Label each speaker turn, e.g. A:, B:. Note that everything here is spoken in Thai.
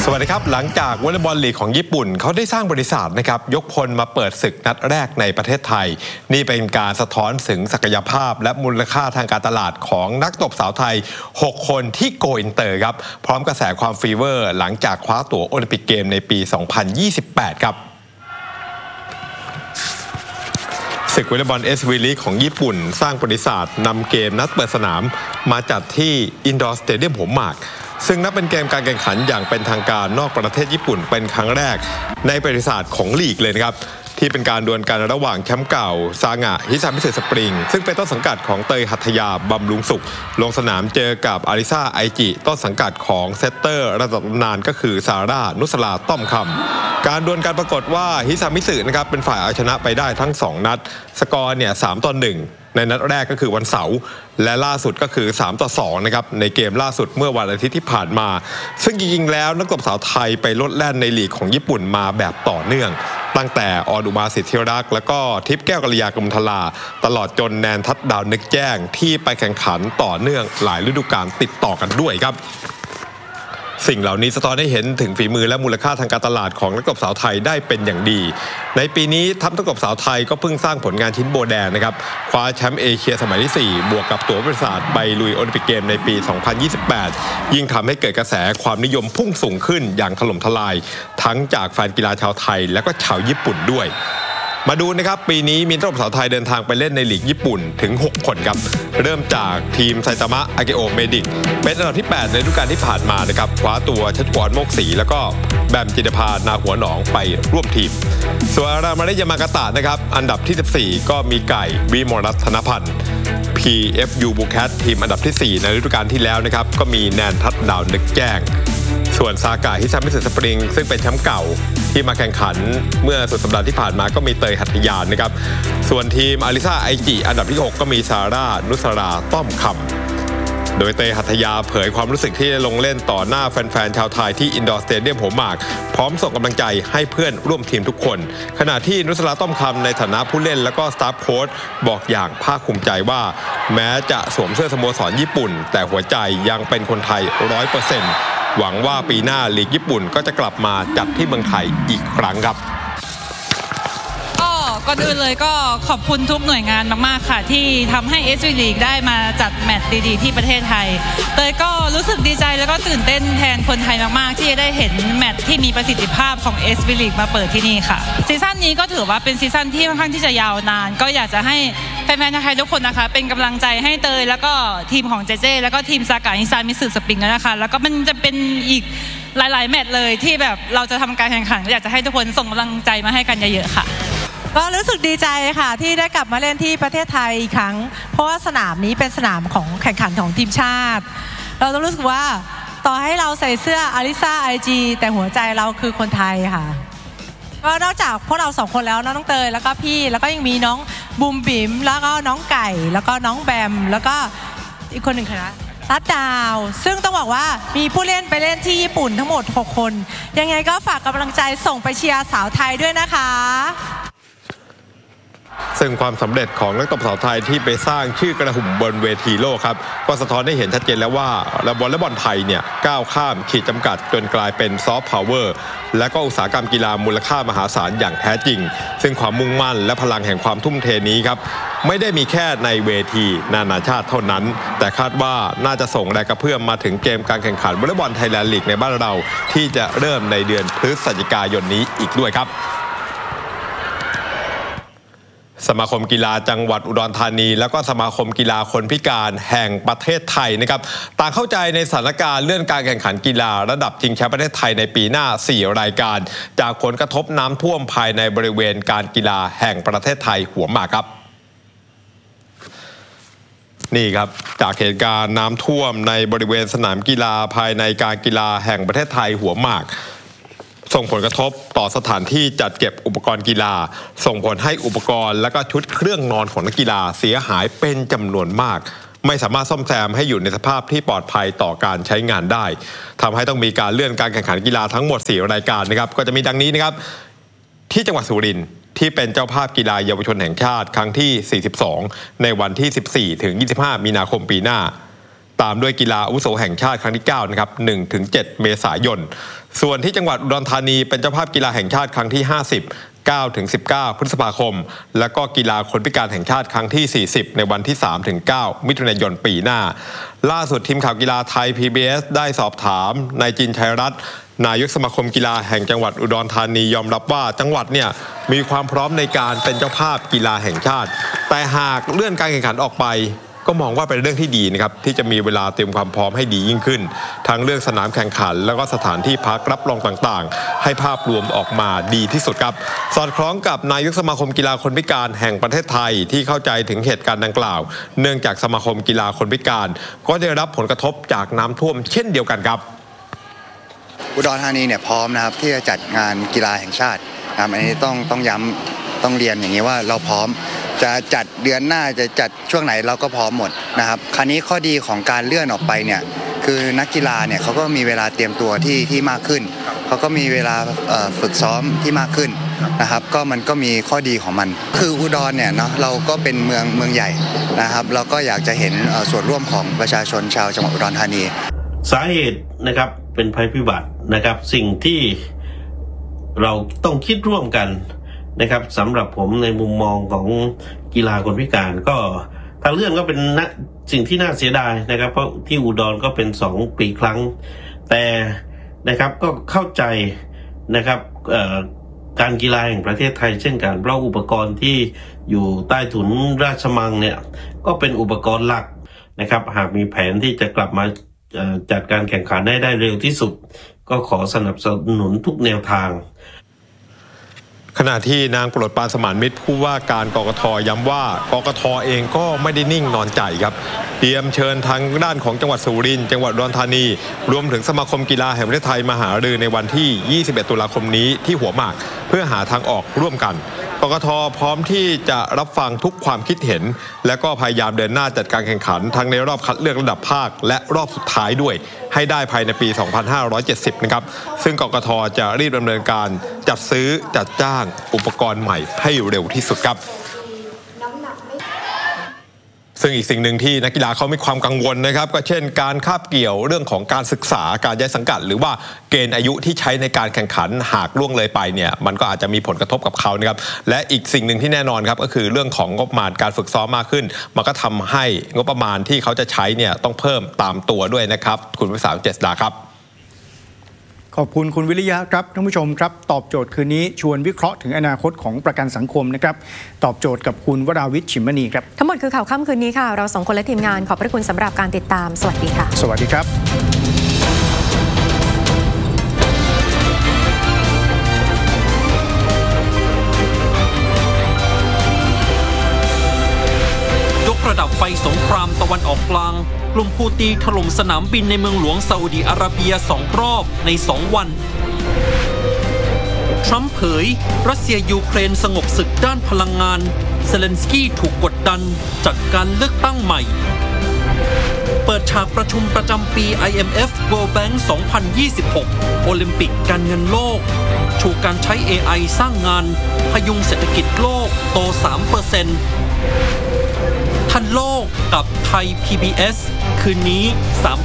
A: สวัสดีครับหลังจากวอลเลย์บอลลีกของญี่ปุ่นเขาได้สร้างบริษัทนะครับยกพลมาเปิดศึกนัดแรกในประเทศไทยนี่เป็นการสะท้อนถึงศักยภาพและมูลค่าทางการตลาดของนักตบสาวไทย6คนที่โกอินเตอร์ครับพร้อมกระแสความฟีเวอร์หลังจากคว้าตั๋วโอลิมปิกเกมในปี 2028 ครับศึกวอลเลย์บอลSV League ของญี่ปุ่นสร้างประวัติศาสตร์นำเกมนัดเปิดสนามมาจัดที่อินดอร์สเตเดียมหัวหมากซึ่งนับเป็นเกมการแข่งขันอย่างเป็นทางการนอกประเทศญี่ปุ่นเป็นครั้งแรกในประวัติศาสตร์ของลีกเลยนะครับที่เป็นการดวลกันระหว่างแชมป์เก่าซางะฮิซามิสึสปริงซึ่งเป็นต้นสังกัดของเตยหัตถยาบำรุงสุขลงสนามเจอกับอาริซาไอจิต้นสังกัดของเซตเตอร์ระดับตำนานก็คือซาร่านุสลาต้อมคำการดวลกันปรากฏว่าฮิซามิสึนะครับเป็นฝ่ายเอาชนะไปได้ทั้ง2นัดสกอร์เนี่ย3-1ในนัดแรกก็คือวันเสาร์และล่าสุดก็คือ3-2นะครับในเกมล่าสุดเมื่อวันอาทิตย์ที่ผ่านมาซึ่งจริงๆแล้วนักตบสาวไทยไปลดแล่นในลีกของญี่ปุ่นมาแบบต่อเนื่องตั้งแต่อดุมาสิทธิรักษ์แล้วก็ทิพย์แก้วกัลยากรมทลาตลอดจนแนนทัศน์ดาวนึกแจ้งที่ไปแข่งขันต่อเนื่องหลายฤดูกาลติดต่อกันด้วยครับสิ่งเหล่านี้สะท้อนให้เห็นถึงฝีมือและมูลค่าทางการตลาดของนักตบสาวไทยได้เป็นอย่างดีในปีนี้ทัพนักตบสาวไทยก็เพิ่งสร้างผลงานชิ้นโบแดงนะครับคว้าแชมป์เอเชียสมัยที่4บวกกับตั๋วบริษัทไปลุยโอลิมปิกเกมในปี 2028 ยิ่งทำให้เกิดกระแสความนิยมพุ่งสูงขึ้นอย่างถล่มทลายทั้งจากแฟนกีฬาชาวไทยและก็ชาวญี่ปุ่นด้วยมาดูนะครับปีนี้มีนักตบสาวไทยเดินทางไปเล่นในลีกญี่ปุ่นถึง6คนครับเริ่มจากทีมไซตามะอาเกโอเมดิกเป็นอันดับที่8ในฤดูกาลที่ผ่านมานะครับคว้าตัวชัชวรโมกศรีแล้วก็แบมจินดาภานาหัวหนองไปร่วมทีมส่วนอารามาเรยามากาตะนะครับอันดับที่14ก็มีไก่วีมรัตนพันธ์ PFU บูแคททีมอันดับที่4ในฤดูกาลที่แล้วนะครับก็มีแนนทัศน์ดาวนึกแจ้งส่วนซากะฮิซามิสึสปริงซึ่งเป็นแชมป์เก่าที่มาแข่งขันเมื่อสุดสัปดาห์ที่ผ่านมาก็มีเตยหัตถยานะครับส่วนทีมอาริซาไอจิอันดับที่6ก็มีซาร่านุสราต้อมคำโดยเตยหัตถยาเผยความรู้สึกที่ลงเล่นต่อหน้าแฟนๆชาวไทยที่อินดอร์สเตเดียมหัวหมากพร้อมส่งกำลังใจให้เพื่อนร่วมทีมทุกคนขณะที่นุสราต้อมคำในฐานะผู้เล่นและก็สตาฟโค้ชบอกอย่างภาคภูมิใจว่าแม้จะสวมเสื้อสโมสรญี่ปุ่นแต่หัวใจยังเป็นคนไทย 100%หวังว่าปีหน้าลีกญี่ปุ่นก็จะกลับมาจัดที่เมืองไทยอีกครั้งครับ
B: ก่อนอื่นเลยก็ขอบคุณทุกหน่วยงานมากๆค่ะที่ทำให้ SV League ได้มาจัดแมตช์ดีๆที่ประเทศไทยเตยก็รู้สึกดีใจแล้วก็ตื่นเต้นแทนคนไทยมากๆที่จะได้เห็นแมตช์ที่มีประสิทธิภาพของ SV League มาเปิดที่นี่ค่ะซีซั่นนี้ก็ถือว่าเป็นซีซั่นที่ค่อนข้างที่จะยาวนานก็อยากจะให้แฟนๆไทยทุกคนนะคะเป็นกำลังใจให้เตยแล้วก็ทีมของเจเจแล้วก็ทีมซากะฮิซามิสึสปริงนะคะแล้วก็มันจะเป็นอีกหลายๆแมตช์เลยที่แบบเราจะทำการแข่งขันอยากจะให้ทุกคนส่งกำลังใจมาให้กันเยอะๆค่ะ
C: ก็รู้สึกดีใจค่ะที่ได้กลับมาเล่นที่ประเทศไทยอีกครั้งเพราะว่าสนามนี้เป็นสนามของแข่งขันของทีมชาติเราต้องรู้สึกว่าต่อให้เราใส่เสื้ออาริซาไอจีแต่หัวใจเราคือคนไทยค่ะก็นอกจากพวกเรา2คนแล้วน้องเตยแล้วก็พี่แล้วก็ยังมีน้องบูมบิ๋มแล้วก็น้องไก่แล้วก็น้องแบมแล้วก็อีกคนหนึ่งค่ะทัดดาวซึ่งต้องบอกว่ามีผู้เล่นไปเล่นที่ญี่ปุ่นทั้งหมด6คนยังไงก็ฝากกำลังใจส่งไปเชียร์สาวไทยด้วยนะคะ
A: ซึ่งความสำเร็จของนักตบสาวไทยที่ไปสร้างชื่อกระหึ่มบนเวทีโลกครับก็สะท้อนให้เห็นชัดเจนแล้วว่าวอลเลย์บอลไทยเนี่ยก้าวข้ามขีดจำกัดจนกลายเป็นซอฟต์พาวเวอร์และก็อุตสาหกรรมกีฬามูลค่ามหาศาลอย่างแท้จริงซึ่งความมุ่งมั่นและพลังแห่งความทุ่มเทนี้ครับไม่ได้มีแค่ในเวทีนานาชาติเท่านั้นแต่คาดว่าน่าจะส่งแรงกระเพื่อมมาถึงเกมการแข่งขันวอลเลย์บอลไทยแลนด์ลีกในบ้านเราที่จะเริ่มในเดือนพฤศจิกายนนี้อีกด้วยครับสมาคมกีฬาจังหวัดอุดรธานีแล้วก็สมาคมกีฬาคนพิการแห่งประเทศไทยนะครับต่างเข้าใจในสถานการณ์เลื่อนการแข่งขันกีฬาระดับชิงแชมป์ประเทศไทยในปีหน้า4รายการจากผลกระทบน้ำท่วมภายในบริเวณการกีฬาแห่งประเทศไทยหัวหมากครับนี่ครับจากเหตุการณ์น้ำท่วมในบริเวณสนามกีฬาภายในการกีฬาแห่งประเทศไทยหัวหมากส่งผลกระทบต่อสถานที่จัดเก็บอุปกรณ์กีฬาส่งผลให้อุปกรณ์และก็ชุดเครื่องนอนของนักกีฬาเสียหายเป็นจำนวนมากไม่สามารถซ่อมแซมให้อยู่ในสภาพที่ปลอดภัยต่อการใช้งานได้ทำให้ต้องมีการเลื่อนการแข่งขันกีฬาทั้งหมด4รายการนะครับก็จะมีดังนี้นะครับที่จังหวัดสุรินทร์ที่เป็นเจ้าภาพกีฬาเยาวชนแห่งชาติครั้งที่42ในวันที่14ถึง25มีนาคมปีหน้าตามด้วยกีฬาอาวุโสแห่งชาติครั้งที่9นะครับ 1-7 เมษายนส่วนที่จังหวัดอุดรธานีเป็นเจ้าภาพกีฬาแห่งชาติครั้งที่50 9-19 พฤษภาคมและก็กีฬาคนพิการแห่งชาติครั้งที่40ในวันที่ 3-9 มิถุนายนปีหน้าล่าสุดทีมข่าวกีฬาไทย PBS ได้สอบถามนายจินชัยรัตน์นายกสมาคมกีฬาแห่งจังหวัดอุดรธานียอมรับว่าจังหวัดเนี่ยมีความพร้อมในการเป็นเจ้าภาพกีฬาแห่งชาติแต่หากเลื่อนการแข่งขันออกไปก็มองว่าเป็นเรื่องที่ดีนะครับที่จะมีเวลาเตรียมความพร้อมให้ดียิ่งขึ้นทั้งเรื่องสนามแข่งขันแล้วก็สถานที่พักรับรองต่างๆให้ภาพรวมออกมาดีที่สุดครับสอดคล้องกับนายกสมาคมกีฬาคนพิการแห่งประเทศไทยที่เข้าใจถึงเหตุการณ์ดังกล่าวเนื่องจากสมาคมกีฬาคนพิการก็ได้รับผลกระทบจากน้ำท่วมเช่นเดียวกันครับ
D: อุดรธานีเนี่ยพร้อมนะครับที่จะจัดงานกีฬาแห่งชาติอันนี้ต้องย้ำต้องเรียนอย่างนี้ว่าเราพร้อมจะจัดเดือนหน้าจะจัดช่วงไหนเราก็พร้อมหมดนะครับคราวนี้ข้อดีของการเลื่อนออกไปเนี่ยคือนักกีฬาเนี่ยเขาก็มีเวลาเตรียมตัวที่มากขึ้นเขาก็มีเวลาฝึกซ้อมที่มากขึ้นนะครับก็มันก็มีข้อดีของมันคืออุดรเนี่ยเนาะเราก็เป็นเมืองใหญ่นะครับเราก็อยากจะเห็นส่วนร่วมของประชาชนชาวจังหวัดอุดรธานี
E: สาเหตุนะครับเป็นภัยพิบัตินะครับสิ่งที่เราต้องคิดร่วมกันนะครับสำหรับผมในมุมมองของกีฬาคนพิการก็ทางเรื่องก็เป็นสิ่งที่น่าเสียดายนะครับเพราะที่อุดรก็เป็น2 ปีครั้งแต่นะครับก็เข้าใจนะครับการกีฬาแห่งประเทศไทยเช่นกันเพราะอุปกรณ์ที่อยู่ใต้ถุนราชมังเนี่ยก็เป็นอุปกรณ์หลักนะครับหากมีแผนที่จะกลับมาจัดการแข่งขันได้เร็วที่สุดก็ขอสนับสนุนทุกแนวทาง
A: ขณะที่นางโปรดปรานสมานมิตรผู้ว่าการกกท.ย้ำว่ากกท.เองก็ไม่ได้นิ่งนอนใจครับเตรียมเชิญทางด้านของจังหวัดสุรินทร์จังหวัดอุดรธานีรวมถึงสมาคมกีฬาแห่งประเทศไทยมาหารือในวันที่ 21 ตุลาคมนี้ที่หัวหมากเพื่อหาทางออกร่วมกันกกท.พร้อมที่จะรับฟังทุกความคิดเห็นและก็พยายามเดินหน้าจัดการแข่งขันทั้งในรอบคัดเลือกระดับภาคและรอบสุดท้ายด้วยให้ได้ภายในปี 2570 นะครับซึ่งกกท.จะรีบดำเนินการจัดซื้อจัดจ้างอุปกรณ์ใหม่ให้เร็วที่สุดครับซึ่งอีกสิ่งหนึ่งที่นักกีฬาเขามีความกังวลนะครับก็เช่นการคาบเกี่ยวเรื่องของการศึกษาการย้ายสังกัดหรือว่าเกณฑ์อายุที่ใช้ในการแข่งขันหากล่วงเลยไปเนี่ยมันก็อาจจะมีผลกระทบกับเขานะครับและอีกสิ่งหนึ่งที่แน่นอนครับก็คือเรื่องของงบประมาณการฝึกซ้อมมากขึ้นมันก็ทำให้งบประมาณที่เขาจะใช้เนี่ยต้องเพิ่มตามตัวด้วยนะครับคุณวิสาหเจษฎาครับ
F: ขอบคุณคุณวิริยะครับท่านผู้ชมครับตอบโจทย์คืนนี้ชวนวิเคราะห์ถึงอนาคตของประกันสังคมนะครับตอบโจทย์กับคุณวราวิช ชิมมณีครับ
G: ทั้งหมดคือข่าวค่ำคืนนี้ค่ะเรา2 คนและทีมงานขอบพระคุณสำหรับการติดตามสวัสดีค่ะ
F: สวัสดีครับ
H: ระดับไฟสงครามตะวันออกกลางกลุ่มฮูตีถล่มสนามบินในเมืองหลวงซาอุดิอาระเบีย2 รอบใน2 วันทรัมป์เผยรัสเซียยูเครนสงบศึกด้านพลังงานเซเลนสกี้ถูกกดดันจัดการเลือกตั้งใหม่เปิดฉากประชุมประจำปี IMF World Bank 2026 โอลิมปิกการเงินโลกชูการใช้ AI สร้างงานพยุงเศรษฐกิจโลกโต 3%ทันโลกกับไทย PBS คืนนี้3